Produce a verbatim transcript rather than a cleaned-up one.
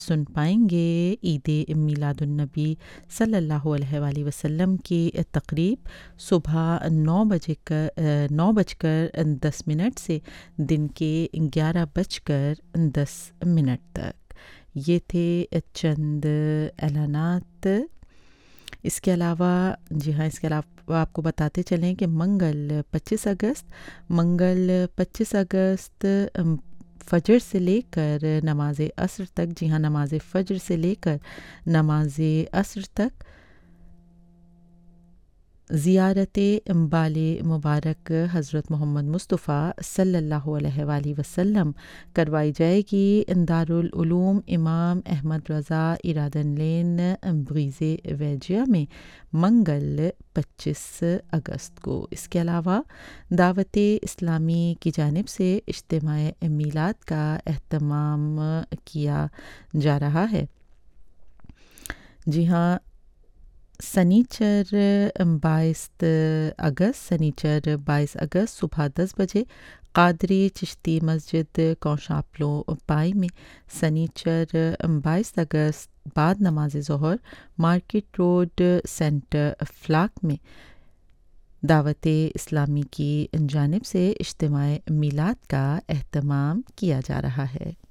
سن پائیں گے عید میلاد النبی صلی اللہ علیہ وآلہ وسلم کی تقریب صبح نو بجے کر نو بج کر دس منٹ سے دن کے گیارہ بج کر دس منٹ تک۔ یہ تھے چند اعلانات۔ اس کے علاوہ جی ہاں اس کے علاوہ آپ کو بتاتے چلیں کہ منگل پچیس اگست منگل پچیس اگست فجر سے لے کر نماز عصر تک، جی ہاں نماز فجر سے لے کر نماز عصر تک زیارت بال مبارک حضرت محمد مصطفیٰ صلی اللہ علیہ وآلہ وسلم کروائی جائے گی دارالعلوم امام احمد رضا ایرادن لین بریز ویجیا میں منگل پچیس اگست کو۔ اس کے علاوہ دعوت اسلامی کی جانب سے اجتماع میلاد کا اہتمام کیا جا رہا ہے۔ جی ہاں سنیچر بائیس اگست سنیچر بائیس اگست صبح دس بجے قادری چشتی مسجد کوشاپلو پائی میں، سنیچر بائیس اگست بعد نماز ظہر مارکیٹ روڈ سینٹر فلاک میں دعوت اسلامی کی جانب سے اجتماع میلاد کا اہتمام کیا جا رہا ہے۔